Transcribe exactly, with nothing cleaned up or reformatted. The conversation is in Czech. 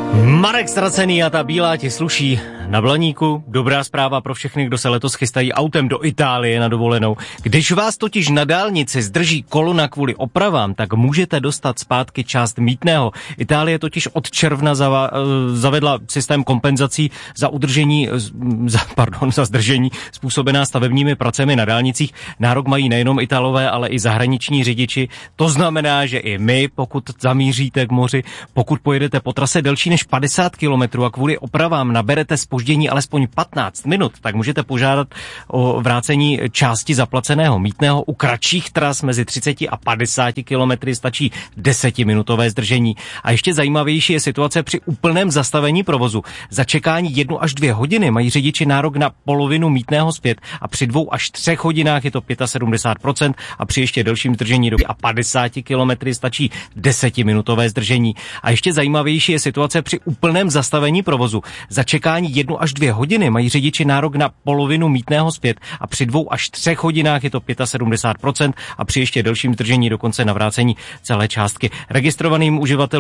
Marek Ztracený a ta bílá ti sluší na Blaníku. Dobrá zpráva pro všechny, kdo se letos chystají autem do Itálie na dovolenou. Když vás totiž na dálnici zdrží kolona kvůli opravám, tak můžete dostat zpátky část mýtného. Itálie totiž od června zava, zavedla systém kompenzací za udržení, za, pardon, za zdržení způsobená stavebními pracemi na dálnicích. Nárok mají nejenom Italové, ale i zahraniční řidiči. To znamená, že i my, pokud zamíříte k moři, pokud pojedete po trase delší než padesát kilometrů a kvůli opravám naberete zpoždění alespoň patnáct minut, tak můžete požádat o vrácení části zaplaceného mýtného. U kratších tras mezi třicet a padesát kilometry stačí desetiminutové zdržení. A ještě zajímavější je situace při úplném zastavení provozu. Za čekání jednu až dvě hodiny mají řidiči nárok na polovinu mýtného zpět a při dvou až třech hodinách je to sedmdesát pět procent a při ještě delším zdržení do padesát kilometrů stačí desetiminutové zdržení. A ještě zajímavější je situace při úplném zastavení provozu. Za čekání jednu až dvě hodiny mají řidiči nárok na polovinu mýtného zpět a při dvou až třech hodinách je to sedmdesát pět procent a při ještě delším zdržení dokonce na vrácení celé částky. Registrovaným uživatelům